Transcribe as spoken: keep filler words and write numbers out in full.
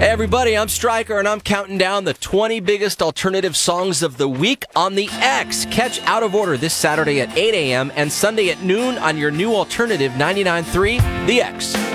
Hey everybody, I'm Stryker and I'm counting down the twenty biggest alternative songs of the week on the X. Catch Out of Order this Saturday at eight a.m. and Sunday at noon on your new alternative ninety-nine point three, The X.